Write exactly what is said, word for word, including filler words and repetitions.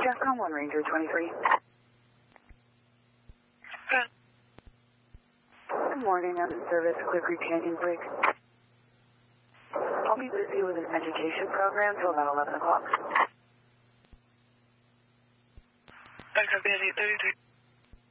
Jeffcom one Ranger twenty-three. Huh. Good morning, I'm in service, Clear Creek Canyon Creek. I'll be busy with an education program till about eleven o'clock. I copy at eight thirty-three.